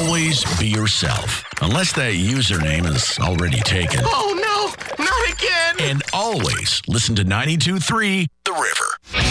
always be yourself. Unless that username is already taken. Oh, no, not again. And always listen to 92.3 The River.